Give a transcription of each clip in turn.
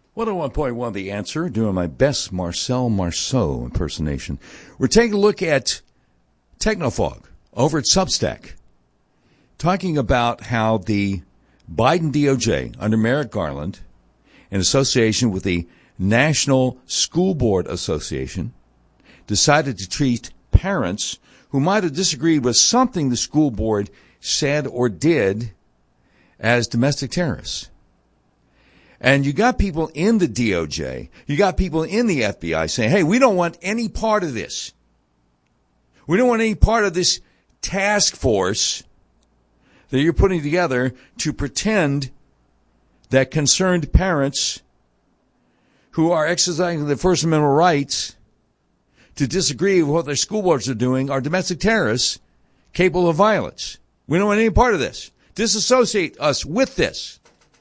101.1 The Answer, doing my best Marcel Marceau impersonation. We're taking a look at Technofog over at Substack, talking about how the Biden DOJ, under Merrick Garland, in association with the National School Board Association, decided to treat parents who might have disagreed with something the school board said or did as domestic terrorists. And you got people in the DOJ, you got people in the FBI saying, hey, we don't want any part of this. We don't want any part of this task force that you're putting together to pretend that concerned parents who are exercising their First Amendment rights to disagree with what their school boards are doing are domestic terrorists capable of violence. We don't want any part of this. Disassociate us with this.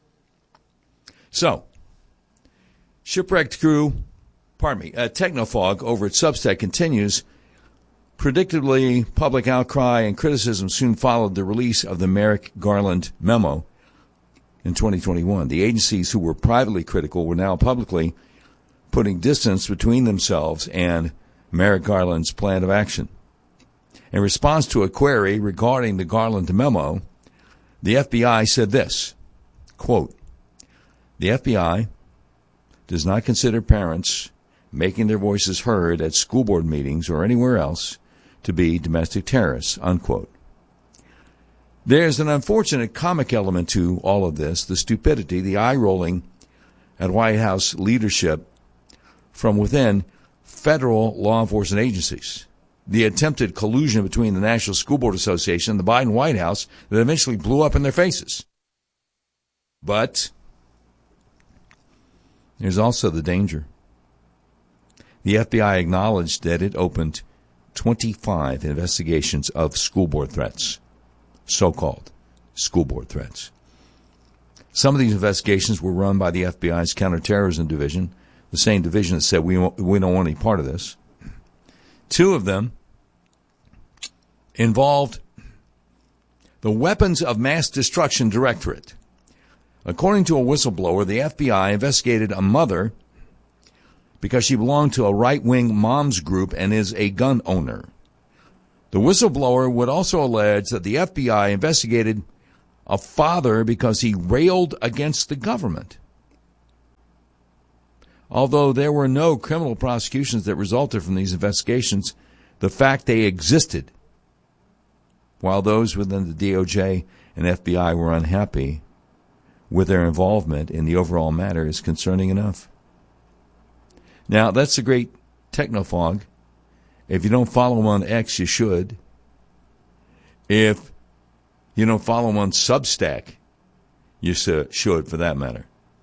So, Shipwrecked Crew, Technofog over at Substack continues. Predictably, public outcry and criticism soon followed the release of the Merrick Garland memo in 2021. The agencies who were privately critical were now publicly putting distance between themselves and Merrick Garland's plan of action. In response to a query regarding the Garland memo, the FBI said this, quote, the FBI does not consider parents making their voices heard at school board meetings or anywhere else to be domestic terrorists, unquote. There's an unfortunate comic element to all of this, the stupidity, the eye-rolling at White House leadership from within federal law enforcement agencies, the attempted collusion between the National School Board Association and the Biden White House that eventually blew up in their faces. But there's also the danger. The FBI acknowledged that it opened 25 investigations of school board threats, so-called school board threats. Some of these investigations were run by the FBI's Counterterrorism Division, the same division that said we don't want any part of this. Two of them involved the Weapons of Mass Destruction Directorate. According to a whistleblower, the FBI investigated a mother because she belonged to a right-wing moms group and is a gun owner. The whistleblower would also allege that the FBI investigated a father because he railed against the government. Although there were no criminal prosecutions that resulted from these investigations, the fact they existed, while those within the DOJ and FBI were unhappy with their involvement in the overall matter, is concerning enough. Now, that's the great Technofog. If you don't follow him on X, you should. If you don't follow him on Substack, you should, for that matter.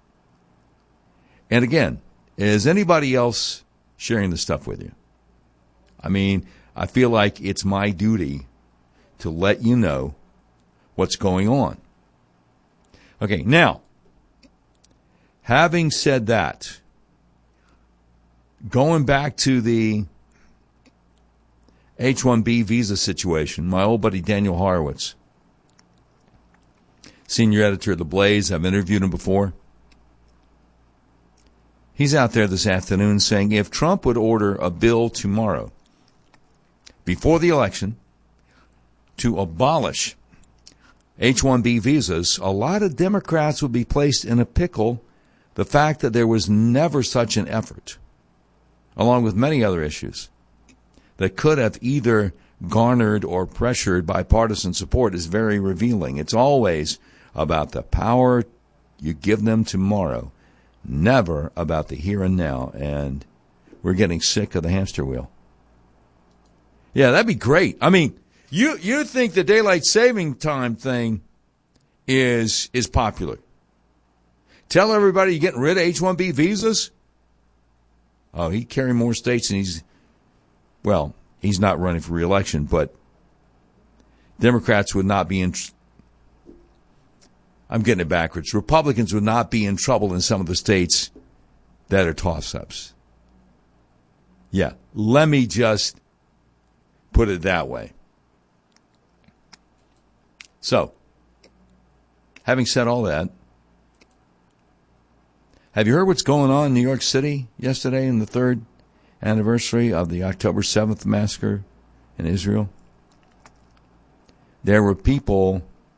And again, is anybody else sharing this stuff with you? I mean, I feel like it's my duty to let you know what's going on. Okay, now, having said that, going back to the H-1B visa situation, my old buddy Daniel Horowitz, senior editor of The Blaze, I've interviewed him before. He's out there this afternoon saying if Trump would order a bill tomorrow, before the election, to abolish H-1B visas, a lot of Democrats would be placed in a pickle. The fact that there was never such an effort, along with many other issues, that could have either garnered or pressured bipartisan support is very revealing. It's always about the power you give them tomorrow, never about the here and now. And we're getting sick of the hamster wheel. Yeah, that'd be great. I mean, you think the daylight saving time thing is popular. Tell everybody you're getting rid of H-1B visas. Oh, he'd carry more states than he's not running for re-election, but Democrats would not be I'm getting it backwards. Republicans would not be in trouble in some of the states that are toss-ups. Yeah, let me just put it that way. So, having said all that, Have you heard what's going on in New York City yesterday in the third anniversary of the October 7th massacre in Israel? There were people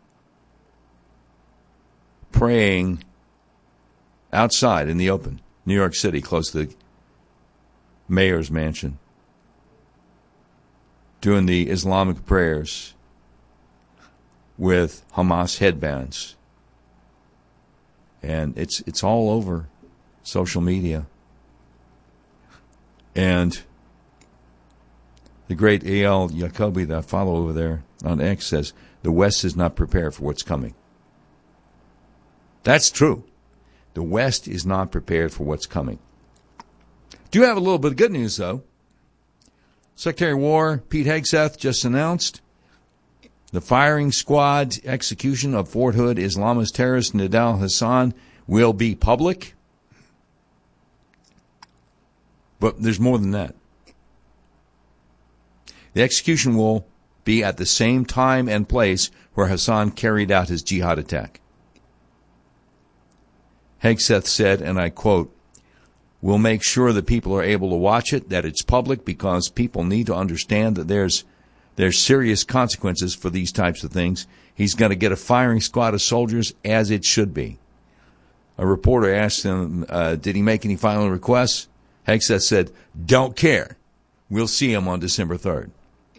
praying outside in the open, New York City, close to the mayor's mansion, doing the Islamic prayers with Hamas headbands. And it's all over social media. And the great Eyal Yacobi that I follow over there on X says, the West is not prepared for what's coming. That's true. The West is not prepared for what's coming. Do have a little bit of good news, though. Secretary of War Pete Hegseth just announced the firing squad execution of Fort Hood Islamist terrorist Nidal Hassan will be public. But there's more than that. The execution will be at the same time and place where Hassan carried out his jihad attack. Hegseth said, and I quote, "We'll make sure that people are able to watch it, that it's public, because people need to understand that there's serious consequences for these types of things. He's going to get a firing squad of soldiers, as it should be." A reporter asked him, did he make any final requests? Hegseth said, "Don't care. We'll see him on December 3rd.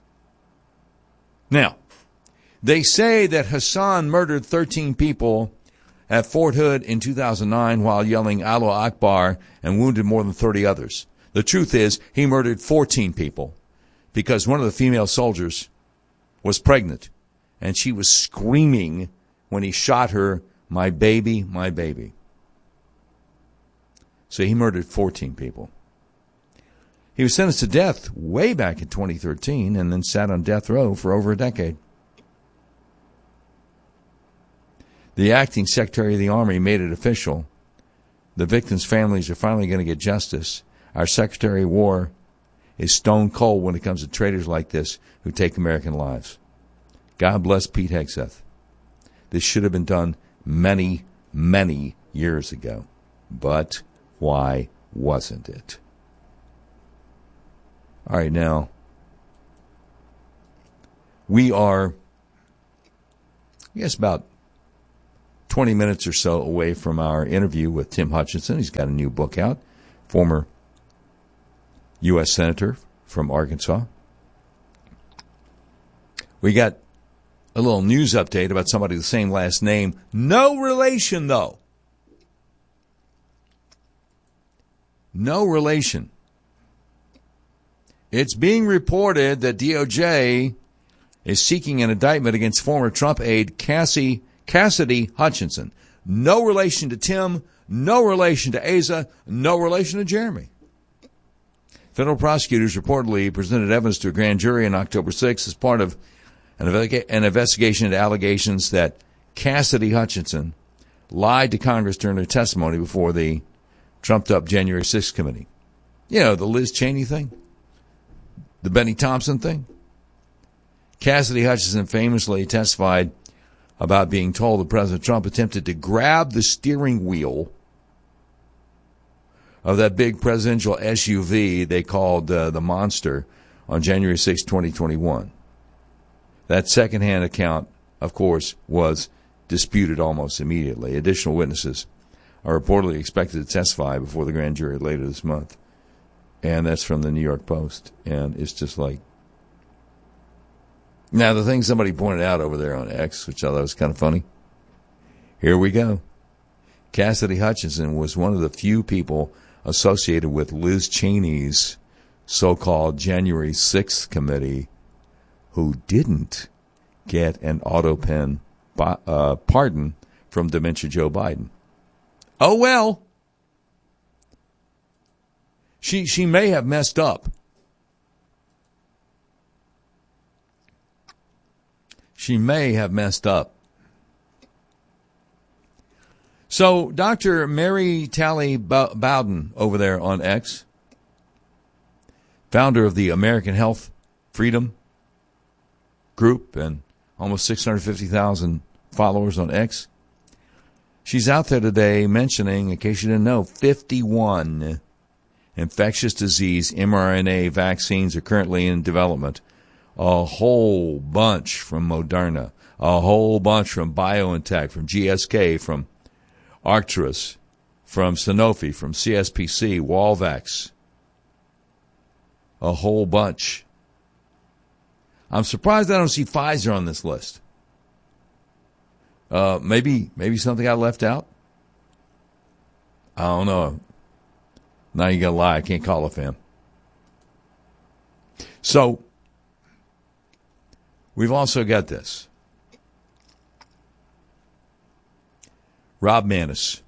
Now, they say that Hassan murdered 13 people at Fort Hood in 2009 while yelling Allah Akbar and wounded more than 30 others. The truth is, he murdered 14 people because one of the female soldiers was pregnant, and she was screaming when he shot her, "My baby, my baby." So he murdered 14 people. He was sentenced to death way back in 2013 and then sat on death row for over a decade. The acting Secretary of the Army made it official. The victims' families are finally going to get justice. Our Secretary of War is stone cold when it comes to traitors like this who take American lives. God bless Pete Hegseth. This should have been done many, many years ago. But why wasn't it? All right, now, we are, I guess, about 20 minutes or so away from our interview with Tim Hutchinson. He's got a new book out, former U.S. Senator from Arkansas. We got a little news update about somebody with the same last name. No relation, though. No relation. It's being reported that DOJ is seeking an indictment against former Trump aide Cassidy Hutchinson. No relation to Tim, no relation to Asa, no relation to Jeremy. Federal prosecutors reportedly presented evidence to a grand jury on October 6th as part of an investigation into allegations that Cassidy Hutchinson lied to Congress during her testimony before the trumped-up January 6th committee. You know, the Liz Cheney thing? The Benny Thompson thing? Cassidy Hutchinson famously testified about being told that President Trump attempted to grab the steering wheel of that big presidential SUV they called the Monster on January 6, 2021. That secondhand account, of course, was disputed almost immediately. Additional witnesses are reportedly expected to testify before the grand jury later this month. And that's from the New York Post. And it's just like... Now, the thing somebody pointed out over there on X, which I thought was kind of funny, here we go. Cassidy Hutchinson was one of the few people associated with Liz Cheney's so-called January 6th committee who didn't get an auto pen pardon from dementia Joe Biden. Oh, well. She may have messed up. She may have messed up. So Dr. Mary Talley Bowden over there on X, founder of the American Health Freedom Group and almost 650,000 followers on X, She's out there today mentioning, in case you didn't know, 51 infectious disease mRNA vaccines are currently in development. A whole bunch from Moderna, a whole bunch from BioNTech, from GSK, from Arcturus, from Sanofi, from CSPC, Walvax. A whole bunch. I'm surprised I don't see Pfizer on this list. Maybe something got left out. I don't know. Now you gotta lie. I can't call a fan. So we've also got this. Rob Maness.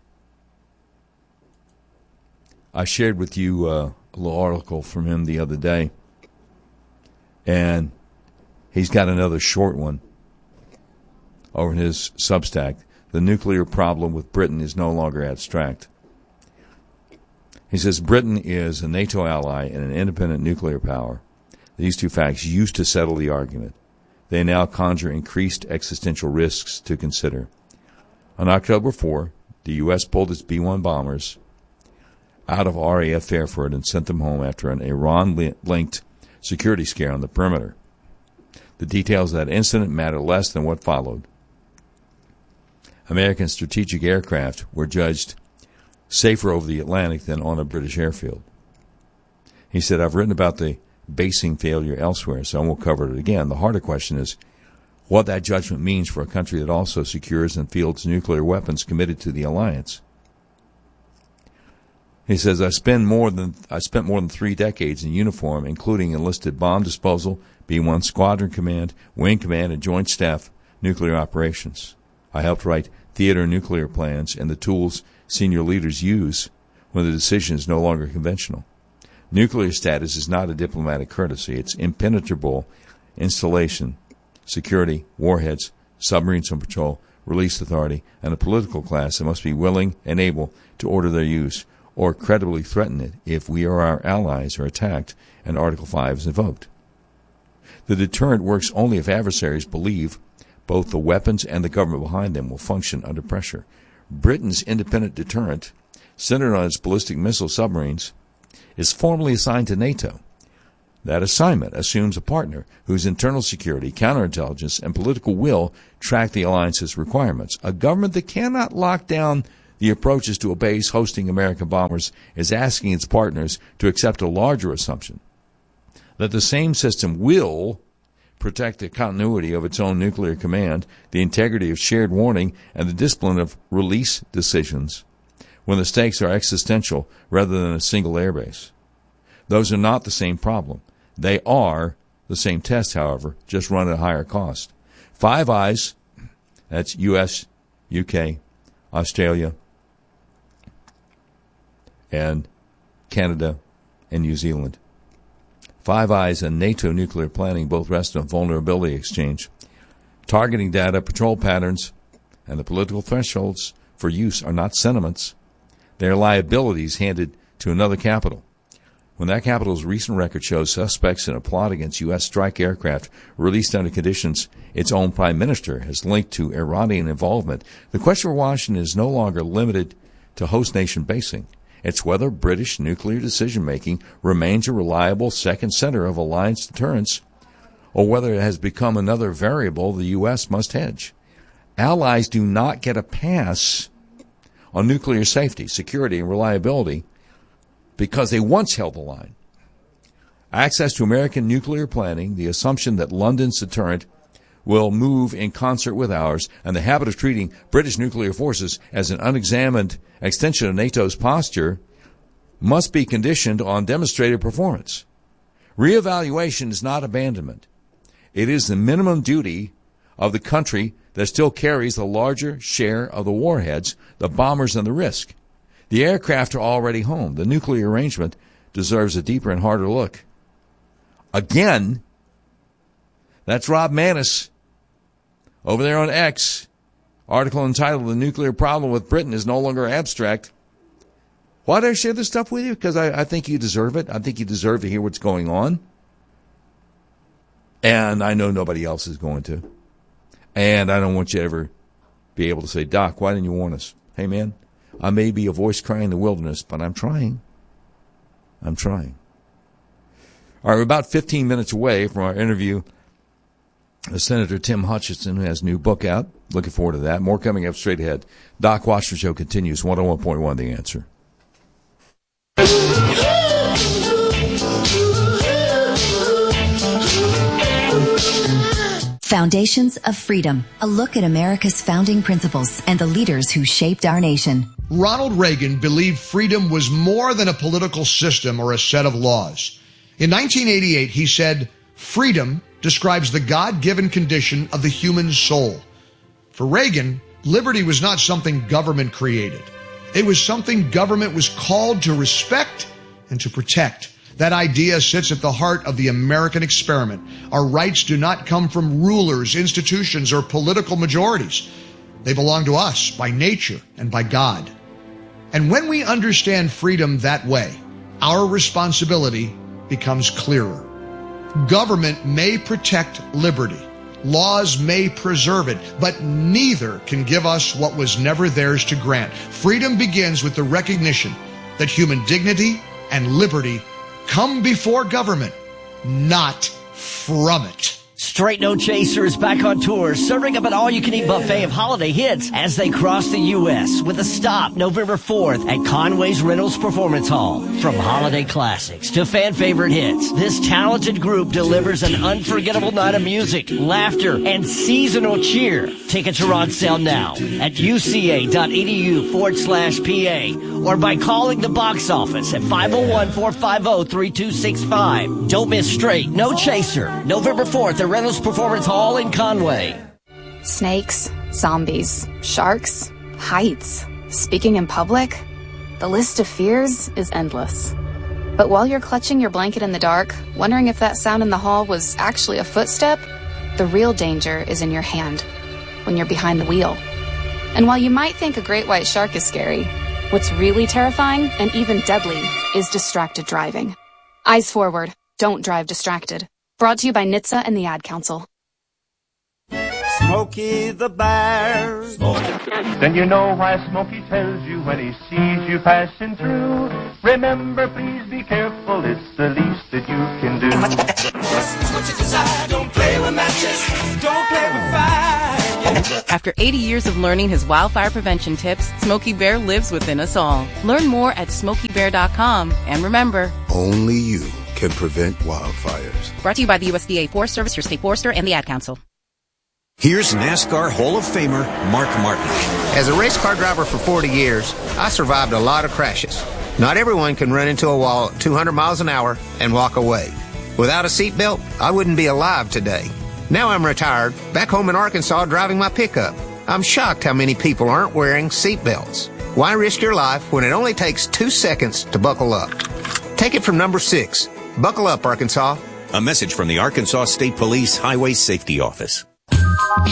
I shared with you a little article from him the other day, and he's got another short one over in his Substack. The nuclear problem with Britain is no longer abstract. He says Britain is a NATO ally and an independent nuclear power. These two facts used to settle the argument. They now conjure increased existential risks to consider. On October 4, the U.S. pulled its B-1 bombers out of RAF Fairford and sent them home after an Iran-linked security scare on the perimeter. The details of that incident matter less than what followed. American strategic aircraft were judged safer over the Atlantic than on a British airfield. He said, I've written about the basing failure elsewhere, so I won't cover it again. The harder question is what that judgment means for a country that also secures and fields nuclear weapons committed to the alliance. He says, I spent more than 3 decades in uniform, including enlisted bomb disposal, B-1 Squadron Command, Wing Command, and Joint Staff nuclear operations. I helped write theater nuclear plans and the tools senior leaders use when the decision is no longer conventional. Nuclear status is not a diplomatic courtesy. It's impenetrable installation, security, warheads, submarines on patrol, release authority, and a political class that must be willing and able to order their use or credibly threaten it if we or our allies are attacked and Article 5 is invoked. The deterrent works only if adversaries believe both the weapons and the government behind them will function under pressure. Britain's independent deterrent, centered on its ballistic missile submarines, is formally assigned to NATO. That assignment assumes a partner whose internal security, counterintelligence, and political will track the alliance's requirements. A government that cannot lock down the approaches to a base hosting American bombers is asking its partners to accept a larger assumption that the same system will protect the continuity of its own nuclear command, the integrity of shared warning, and the discipline of release decisions when the stakes are existential rather than a single airbase. Those are not the same problem. They are the same test, however, just run at a higher cost. Five Eyes, that's U.S., U.K., Australia, and Canada and New Zealand. Five Eyes and NATO nuclear planning both rest on vulnerability exchange. Targeting data, patrol patterns, and the political thresholds for use are not sentiments. They are liabilities handed to another capital. When that capital's recent record shows suspects in a plot against U.S. strike aircraft released under conditions its own prime minister has linked to Iranian involvement, the question for Washington is no longer limited to host nation basing. It's whether British nuclear decision-making remains a reliable second center of alliance deterrence or whether it has become another variable the U.S. must hedge. Allies do not get a pass on nuclear safety, security, and reliability because they once held the line. Access to American nuclear planning, the assumption that London's deterrent will move in concert with ours, and the habit of treating British nuclear forces as an unexamined extension of NATO's posture must be conditioned on demonstrated performance. Reevaluation is not abandonment. It is the minimum duty of the country that still carries the larger share of the warheads, the bombers, and the risk. The aircraft are already home. The nuclear arrangement deserves a deeper and harder look. Again, that's Rob Maness over there on X. Article entitled, The Nuclear Problem with Britain is No Longer Abstract. Why did I share this stuff with you? Because I think you deserve it. I think you deserve to hear what's going on. And I know nobody else is going to. And I don't want you to ever be able to say, Doc, why didn't you warn us? Hey, man, I may be a voice crying in the wilderness, but I'm trying. I'm trying. All right, we're about 15 minutes away from our interview with Senator Tim Hutchinson, who has a new book out. Looking forward to that. More coming up straight ahead. Doc Washington Show continues. 101.1 The Answer. Foundations of Freedom, a look at America's founding principles and the leaders who shaped our nation. Ronald Reagan believed freedom was more than a political system or a set of laws. In 1988, he said, "Freedom describes the God-given condition of the human soul." For Reagan, liberty was not something government created. It was something government was called to respect and to protect. That idea sits at the heart of the American experiment. Our rights do not come from rulers, institutions, or political majorities. They belong to us by nature and by God. And when we understand freedom that way, our responsibility becomes clearer. Government may protect liberty. Laws may preserve it, but neither can give us what was never theirs to grant. Freedom begins with the recognition that human dignity and liberty come before government, not from it. Straight No Chaser is back on tour, serving up an all-you-can-eat buffet of holiday hits as they cross the U.S. with a stop November 4th at Conway's Reynolds Performance Hall. From holiday classics to fan-favorite hits, this talented group delivers an unforgettable night of music, laughter, and seasonal cheer. Tickets are on sale now at uca.edu/PA or by calling the box office at 501-450-3265. Don't miss Straight No Chaser, November 4th at Reynolds Performance Hall in Conway. Snakes, zombies, sharks, heights, speaking in public. The list of fears is endless. But while you're clutching your blanket in the dark, wondering if that sound in the hall was actually a footstep, the real danger is in your hand, when you're behind the wheel. And while you might think a great white shark is scary, what's really terrifying and even deadly is distracted driving. Eyes forward, don't drive distracted. Brought to you by NHTSA and the Ad Council. Smokey the Bear. Then you know why Smokey tells you when he sees you passing through. Remember, please be careful, it's the least that you can do. Don't play with matches, don't play with fire. After 80 years of learning his wildfire prevention tips, Smokey Bear lives within us all. Learn more at SmokeyBear.com. And remember, only you can prevent wildfires. Brought to you by the USDA Forest Service, your state forester, and the Ad Council. Here's NASCAR Hall of Famer Mark Martin. As a race car driver for 40 years, I survived a lot of crashes. Not everyone can run into a wall at 200 miles an hour and walk away. Without a seatbelt, I wouldn't be alive today. Now I'm retired, back home in Arkansas driving my pickup. I'm shocked how many people aren't wearing seatbelts. Why risk your life when it only takes 2 seconds to buckle up? Take it from number 6. Buckle up, Arkansas. A message from the Arkansas State Police Highway Safety Office.